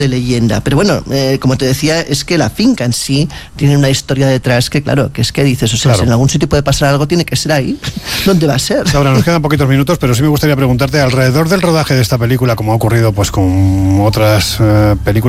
de leyenda. Pero bueno, como te decía, es que la finca en sí tiene una historia detrás que, claro, que es que dices, o sea, si en algún sitio puede pasar algo, tiene que ser ahí. ¿Dónde va a ser? Ahora nos quedan poquitos minutos, pero sí me gustaría preguntarte, alrededor del rodaje de esta película, como ha ocurrido pues con otras películas